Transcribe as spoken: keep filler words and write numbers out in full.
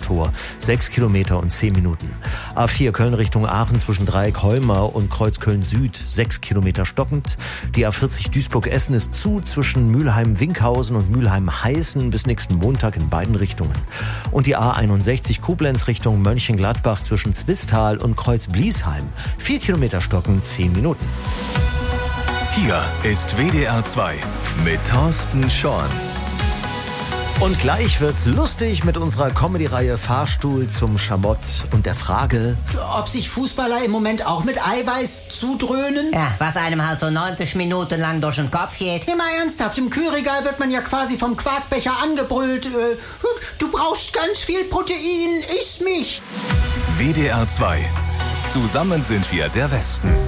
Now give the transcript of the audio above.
Tor, sechs Kilometer und zehn Minuten. A vier Köln Richtung Aachen zwischen Dreieck-Heumar und Kreuzköln Süd, sechs Kilometer stockend. Die A vierzig Duisburg-Essen ist zu zwischen Mülheim-Winkhausen und Mülheim-Heißen bis nächsten Montag in beiden Richtungen. Und die A einundsechzig Koblenz Richtung Mönchengladbach zwischen Zwistal und Kreuz-Bliesheim, vier Kilometer stockend, zehn Minuten. Hier ist W D R zwei mit Thorsten Schorn. Und gleich wird's lustig mit unserer Comedy-Reihe Fahrstuhl zum Schamott und der Frage, ob sich Fußballer im Moment auch mit Eiweiß zudröhnen? Ja, was einem halt so neunzig Minuten lang durch den Kopf geht. Nee, mal ernsthaft, im Kühlregal wird man ja quasi vom Quarkbecher angebrüllt. Äh, du brauchst ganz viel Protein, iss mich. W D R zwei. Zusammen sind wir der Westen.